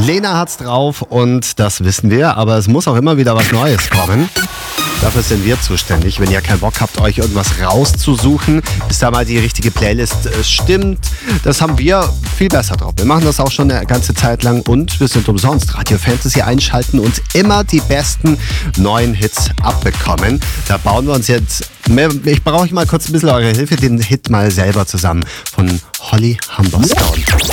Lena hat's drauf und das wissen wir, aber es muss auch immer wieder was Neues kommen. Dafür sind wir zuständig. Wenn ihr keinen Bock habt, euch irgendwas rauszusuchen, bis da mal die richtige Playlist stimmt, das haben wir viel besser drauf. Wir machen das auch schon eine ganze Zeit lang und wir sind umsonst. Radio Fantasy einschalten und immer die besten neuen Hits abbekommen. Da bauen wir uns jetzt, ich brauche mal kurz ein bisschen eure Hilfe, den Hit mal selber zusammen von Holly Humberstone.